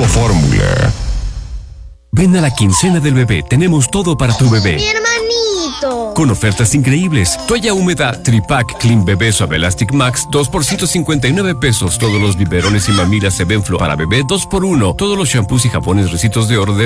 Grupo Fórmula. Ven a la quincena del bebé, tenemos todo para tu bebé. ¡Mi hermanito! Con ofertas increíbles. Toalla húmeda Tripack Clean Bebé Suave Elastic Max 2 por 159 pesos. Todos los biberones y mamilas Evenflo para bebé 2 por 1. Todos los shampoos y jabones Recitos de Oro de